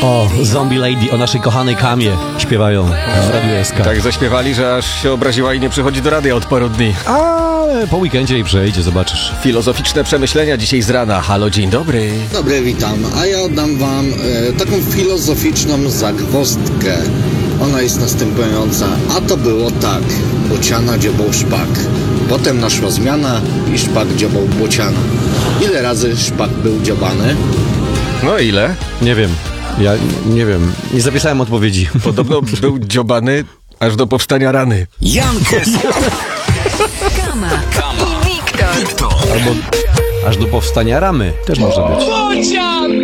O, Zombie Lady, o naszej kochanej Kamie śpiewają w Radiu SK. Tak zaśpiewali, że aż się obraziła i nie przychodzi do radia od paru dni. Ale po weekendzie i przejdzie, zobaczysz. Filozoficzne przemyślenia dzisiaj z rana. Halo, dzień dobry. Dobry, witam. A ja oddam wam taką filozoficzną zagwozdkę. Ona jest następująca. A to było tak. Bociana dziobał szpak. Potem naszła zmiana i szpak dziobał bociana. Ile razy szpak był dziobany? No ile? Nie wiem. Ja nie wiem. Nie zapisałem odpowiedzi. Podobno był dziobany aż do powstania rany. Janko, Kama i Wiktor. Albo aż do powstania ramy. Też może być. Bocian!